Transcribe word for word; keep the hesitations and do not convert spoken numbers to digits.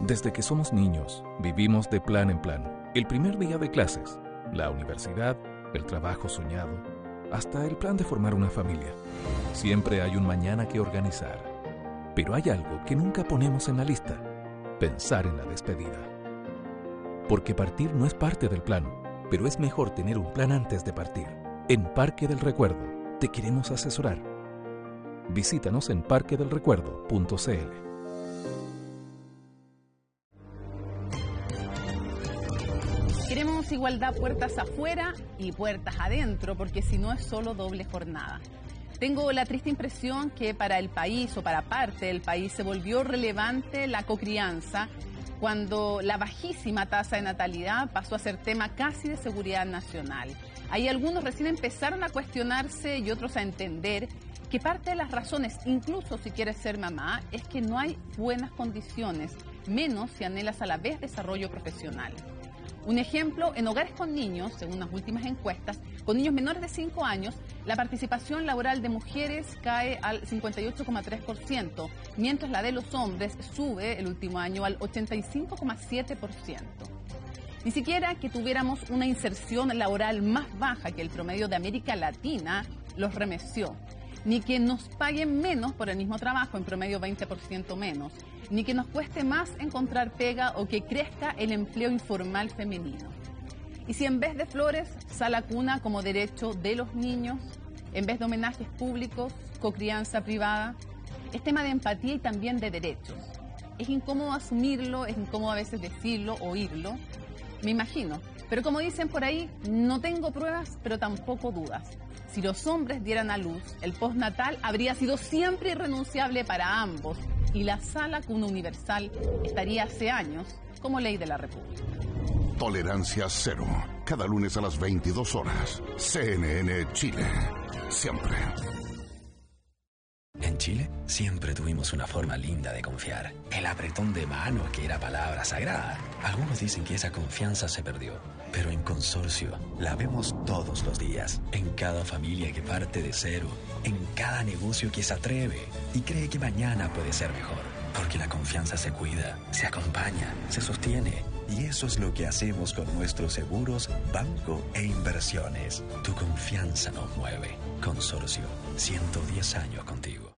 Desde que somos niños, vivimos de plan en plan. El primer día de clases, la universidad, el trabajo soñado, hasta el plan de formar una familia. Siempre hay un mañana que organizar. Pero hay algo que nunca ponemos en la lista: pensar en la despedida. Porque partir no es parte del plan, pero es mejor tener un plan antes de partir. En Parque del Recuerdo te queremos asesorar. Visítanos en parque del recuerdo punto c l. Queremos igualdad puertas afuera y puertas adentro, porque si no es solo doble jornada. Tengo la triste impresión que para el país o para parte del país se volvió relevante la cocrianza cuando la bajísima tasa de natalidad pasó a ser tema casi de seguridad nacional. Ahí algunos recién empezaron a cuestionarse y otros a entender que parte de las razones, incluso si quieres ser mamá, es que no hay buenas condiciones, menos si anhelas a la vez desarrollo profesional. Un ejemplo, en hogares con niños, según las últimas encuestas, con niños menores de cinco años, la participación laboral de mujeres cae al cincuenta y ocho coma tres por ciento, mientras la de los hombres sube el último año al ochenta y cinco coma siete por ciento. Ni siquiera que tuviéramos una inserción laboral más baja que el promedio de América Latina los remeció, ni que nos paguen menos por el mismo trabajo, en promedio veinte por ciento menos, ni que nos cueste más encontrar pega o que crezca el empleo informal femenino. Y si en vez de flores, sala cuna como derecho de los niños, en vez de homenajes públicos, cocrianza privada, es tema de empatía y también de derechos. Es incómodo asumirlo, es incómodo a veces decirlo, oírlo, me imagino. Pero como dicen por ahí, no tengo pruebas, pero tampoco dudas. Si los hombres dieran a luz, el postnatal habría sido siempre irrenunciable para ambos y la sala cuna universal estaría hace años como ley de la República. Tolerancia cero. Cada lunes a las veintidós horas. C N N Chile. Siempre. En Chile siempre tuvimos una forma linda de confiar. El apretón de mano, que era palabra sagrada. Algunos dicen que esa confianza se perdió, pero en Consorcio la vemos todos los días. En cada familia que parte de cero, en cada negocio que se atreve y cree que mañana puede ser mejor. Porque la confianza se cuida, se acompaña, se sostiene. Y eso es lo que hacemos con nuestros seguros, banco e inversiones. Tu confianza nos mueve. Consorcio, ciento diez años contigo.